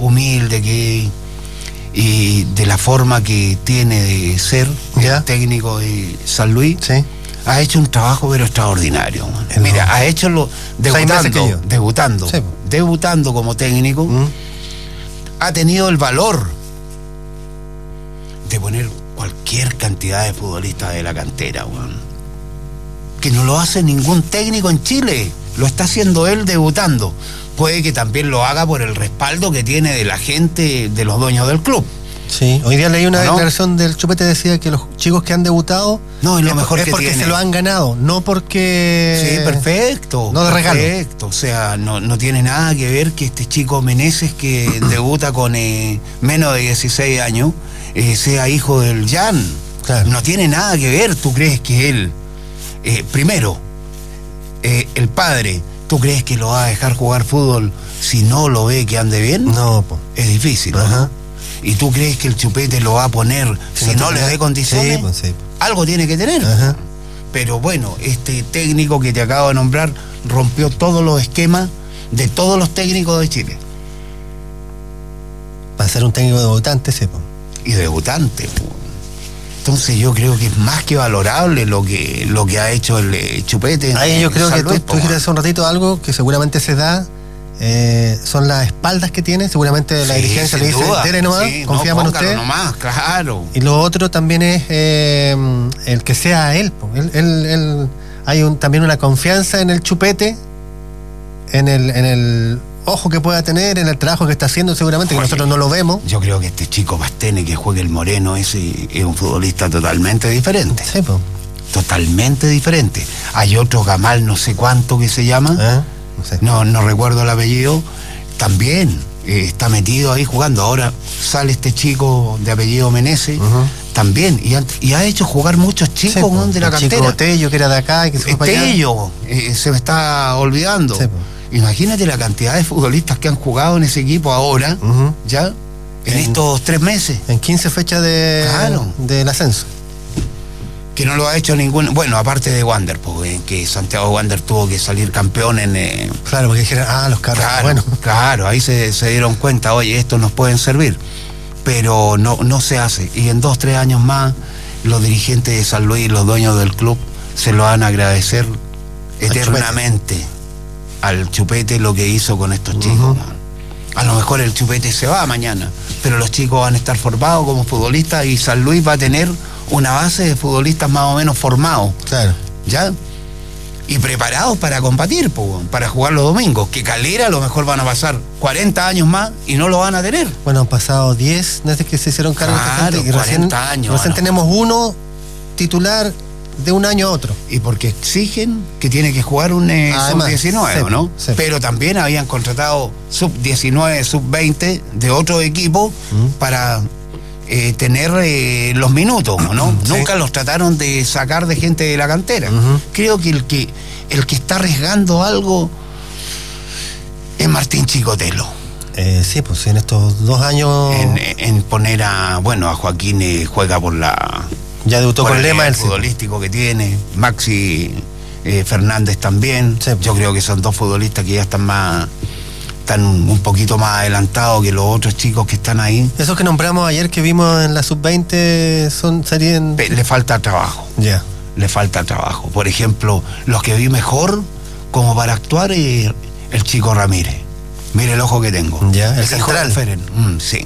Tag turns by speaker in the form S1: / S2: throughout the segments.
S1: humilde que y de la forma que tiene de ser el técnico de San Luis, ha hecho un trabajo pero extraordinario. Mira, ha hecho debutando como técnico, ha tenido el valor de poner cualquier cantidad de futbolistas de la cantera, que no lo hace ningún técnico en Chile, lo está haciendo él debutando. Puede que también lo haga por el respaldo que tiene de la gente, de los dueños del club.
S2: Sí, hoy día leí una declaración del Chupete, decía que los chicos que han debutado es porque se lo han ganado, no porque...
S1: Sí, perfecto.
S2: No de regalo.
S1: Perfecto, o sea, no tiene nada que ver que este chico Meneses, que debuta con menos de 16 años, sea hijo del Jan.
S2: Claro.
S1: No tiene nada que ver. ¿Tú crees que él, primero, el padre, tú crees que lo va a dejar jugar fútbol si no lo ve que ande bien?
S2: No, po.
S1: Es difícil, ¿no? ¿Y tú crees que el Chupete lo va a poner si no le dé condiciones?
S2: Sí.
S1: Algo tiene que tener. Pero bueno, este técnico que te acabo de nombrar rompió todos los esquemas de todos los técnicos de Chile.
S2: Para ser un técnico debutante,
S1: Y debutante, Entonces yo creo que es más que valorable lo que ha hecho el Chupete.
S2: Ahí yo creo que tú dijiste hace un ratito algo que seguramente se da. Son las espaldas que tiene, seguramente la dirigencia le dice, dele nomás, confiamos en usted.
S1: Nomás, claro.
S2: Y lo otro también es el que sea él. Hay también una confianza en el Chupete, en el ojo que pueda tener, en el trabajo que está haciendo, seguramente, que nosotros no lo vemos.
S1: Yo creo que este chico Pastene que juega el Moreno ese es un futbolista totalmente diferente.
S2: Sí, po.
S1: Totalmente diferente. Hay otro Gamal no sé cuánto que se llama,
S2: no sé.
S1: No recuerdo el apellido, también está metido ahí jugando. Ahora sale este chico de apellido Meneses, también, y ha hecho jugar muchos chicos de la cantera.
S2: Chico Tello, que era de acá y que se fue para allá.
S1: Tello, se me está olvidando. Imagínate la cantidad de futbolistas que han jugado en ese equipo ahora, ya, en estos 3 meses.
S2: En 15 fechas del ascenso.
S1: Que no lo ha hecho ningún... Bueno, aparte de Wander, que Santiago Wander tuvo que salir campeón en...
S2: Claro, porque dijeron, los carros,
S1: Claro, ahí se dieron cuenta, oye, estos nos pueden servir. Pero no se hace. Y en 2-3 años más, los dirigentes de San Luis, los dueños del club, se lo van a agradecer eternamente al Chupete lo que hizo con estos chicos. A lo mejor el Chupete se va mañana, pero los chicos van a estar formados como futbolistas y San Luis va a tener una base de futbolistas más o menos formados.
S2: Claro.
S1: ¿Ya? Y preparados para combatir, para jugar los domingos. Que Calera a lo mejor van a pasar 40 años más y no lo van a tener.
S2: Bueno, han pasado 10 desde que se hicieron cargo de esta gente.
S1: 40 años.
S2: Recién tenemos uno titular de un año a otro.
S1: Y porque exigen que tiene que jugar un sub-19, ¿no? Sí. Pero también habían contratado sub-19, sub-20 de otro equipo para tener los minutos, ¿no? Nunca los trataron de sacar de gente de la cantera. Creo que el que está arriesgando algo es Martín Chicotelo.
S2: Sí, pues en estos 2 años...
S1: En poner a Joaquín juega por la...
S2: Ya debutó con Lema,
S1: el futbolístico que tiene. Maxi Fernández también.
S2: Sí.
S1: Yo creo que son 2 futbolistas que ya están un poquito más adelantados que los otros chicos que están ahí.
S2: Esos que nombramos ayer, que vimos en la sub-20, serían...
S1: Le falta trabajo. Le falta trabajo. Por ejemplo, los que vi mejor como para actuar el chico Ramírez. Mire el ojo que tengo.
S2: El central.
S1: Sí.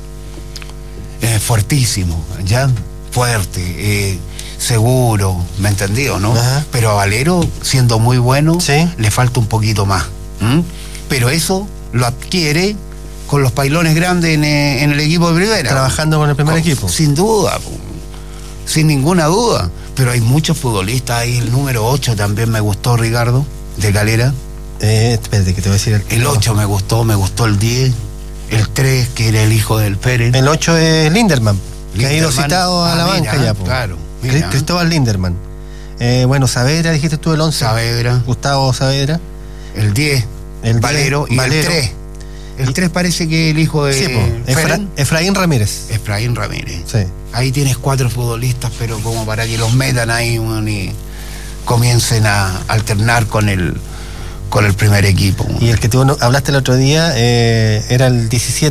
S1: Fuertísimo, ¿ya? Fuerte, seguro, ¿me entendió, no? Pero a Valero, siendo muy bueno, le falta un poquito más. Pero eso lo adquiere con los pailones grandes en el equipo de primera.
S2: Trabajando con el primer equipo.
S1: Sin duda, sin ninguna duda. Pero hay muchos futbolistas ahí. El número 8 también me gustó, Ricardo, de Calera.
S2: Espérate, que te voy a decir
S1: el 8 me gustó el 10, el 3, que era el hijo del Pérez.
S2: El 8 es Linderman, que ha ido citado a la banca ya.
S1: Claro.
S2: Cristóbal Linderman. Saavedra, dijiste tú el 11.
S1: Saavedra.
S2: Gustavo Saavedra.
S1: El 10. El Valero. Y el 3. El 3 parece que el hijo de
S2: Efraín Ramírez.
S1: Efraín Ramírez.
S2: Sí.
S1: Ahí tienes 4 futbolistas, pero como para que los metan ahí y comiencen a alternar con el primer equipo.
S2: Y el que tú hablaste el otro día era el 17.